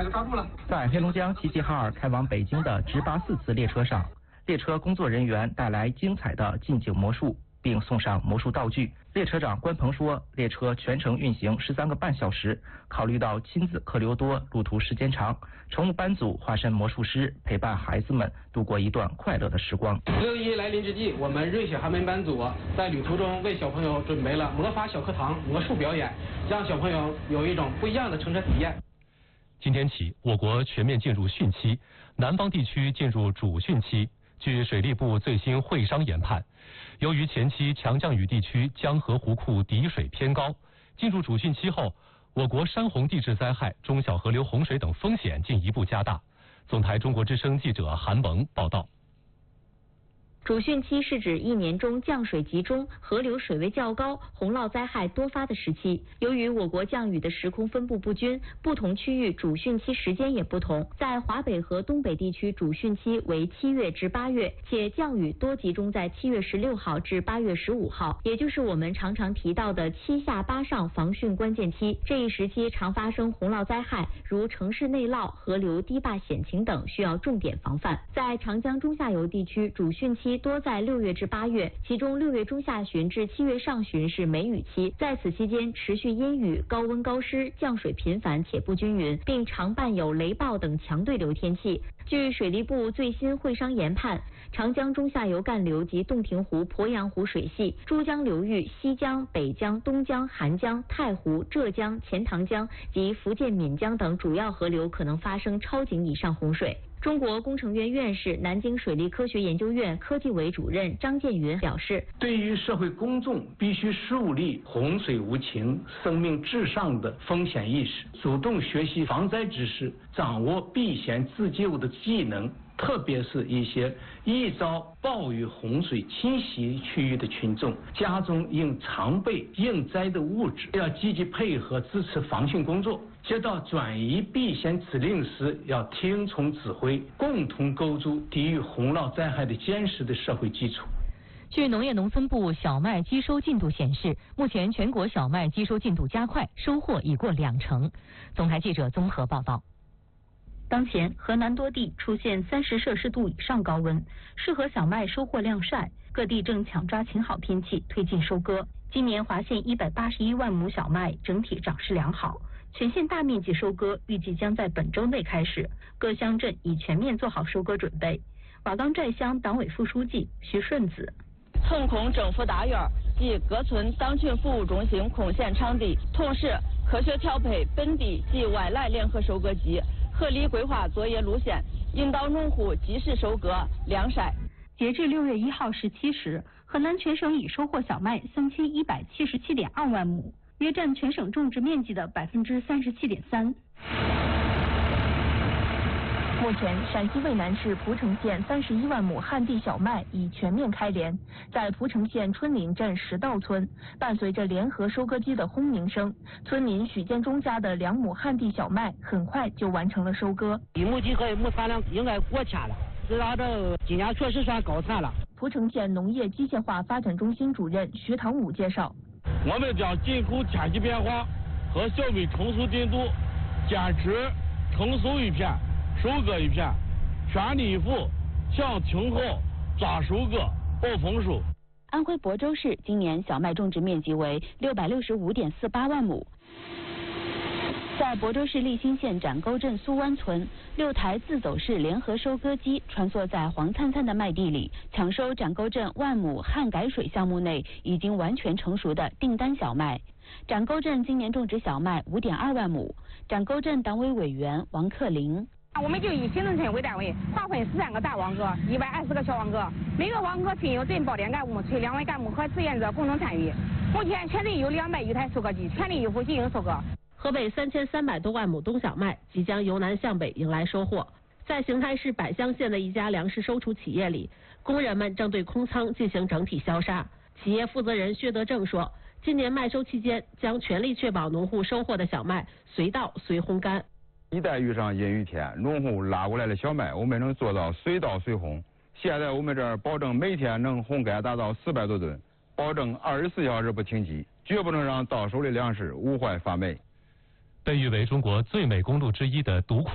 抓住了。 在黑龙江齐齐哈尔开往北京的直达4次列车上，列车工作人员带来精彩的近景魔术，并送上魔术道具。列车长关鹏说，列车全程运行13个半小时，考虑到亲子客流多、路途时间长，乘务班组化身魔术师，陪伴孩子们度过一段快乐的时光。 6·1来临之际，我们瑞雪寒门班组在旅途中为小朋友准备了魔法小课堂、魔术表演，让小朋友有一种不一样的乘车体验。 今天起，我国全面进入汛期，南方地区进入主汛期。据水利部最新会商研判，由于前期强降雨地区江河湖库底水偏高，进入主汛期后，我国山洪地质灾害、中小河流洪水等风险进一步加大。总台中国之声记者韩萌报道。 主汛期是指一年中降水集中、河流水位较高、洪涝灾害多发的时期。由于我国降雨的时空分布不均，不同区域主汛期时间也不同。在华北和东北地区，主汛期为7月至8月，且降雨多集中在7月16号至8月15号，也就是我们常常提到的7下8上防汛关键期。这一时期常发生洪涝灾害，如城市内涝、河流堤坝险情等，需要重点防范。在长江中下游地区，主汛期多在6月至8月，其中6月中下旬至7月上旬是梅雨期，在此期间持续阴雨、高温高湿，降水频繁且不均匀，并常伴有雷暴等强对流天气。据水利部最新会商研判，长江中下游干流及洞庭湖、鄱阳湖水系、珠江流域、西江、北江、东江、韩江、太湖、浙江、钱塘江及福建闽江等主要河流可能发生超警以上洪水。中国工程院院士、南京水利科学研究院科技委主任张建云表示， 对于社会公众必须树立洪水无情、生命至上的风险意识，主动学习防灾知识，掌握避险自救的技能，特别是一些易遭暴雨洪水侵袭区域的群众，家中应常备应灾的物质，要积极配合支持防汛工作。接到转移避险指令时，要听从指挥，共同构筑抵御洪涝灾害的坚实的社会基础。 据农业农村部小麦机收进度显示，目前全国小麦机收进度加快，收获已过20%。总台记者综合报道。 当前河南多地出现30摄氏度以上高温，适合小麦收获晾晒，各地正抢抓晴好天气推进收割。今年华县181万亩小麦整体长势良好，全县大面积收割预计将在本周内开始，各乡镇已全面做好收割准备。瓦岗寨乡党委副书记徐顺子， 村控政府大院及各村党群服务中心空闲场地，同时科学调配本地及外来联合收割机，合理规划作业路线，引导农户及时收割晾晒。 截至6月1号17时，河南全省已收获小麦3177.2万亩，约占全省种植面积的37.3%。 目前，陕西渭南市蒲城县31万亩旱地小麦已全面开镰。在蒲城县春林镇石道村，伴随着联合收割机的轰鸣声，村民许建忠家的2亩旱地小麦很快就完成了收割。 1亩地和1亩产量应该过千了，知道这今年确实算高产了。 蒲城县农业机械化发展中心主任徐堂武介绍， 我们将紧扣天气变化和小麦成熟进度，坚持成熟一片收割一片，全力以赴向停后抓收割保丰收。 安徽亳州市今年小麦种植面积为665.48万亩。在亳州市立新县展沟镇苏湾村，6台自走式联合收割机穿梭在黄灿灿的麦地里，抢收展沟镇万亩旱改水项目内已经完全成熟的订单小麦。展沟镇今年种植小麦5.2万亩。展沟镇党委委员王克林， 我们就以行政村为单位，划分13个大网格，120个小网格，每个网格均有镇保点干部、村两委干部和志愿者共同参与。目前全镇有200余台收割机，全力以赴进行收割。 河北3300多万亩冬小麦即将由南向北迎来收获。在邢台市百乡县的一家粮食收储企业里，工人们正对空仓进行整体消杀。企业负责人薛德正说，今年麦收期间将全力确保农户收获的小麦随到随烘干。 一旦遇上阴雨天，农户拉过来的小麦，我们能做到随到随烘。现在我们这儿保证每天能烘干达到400多吨，保证24小时不停机，绝不能让到手的粮食无坏发霉。 被誉为中国最美公路之一的独库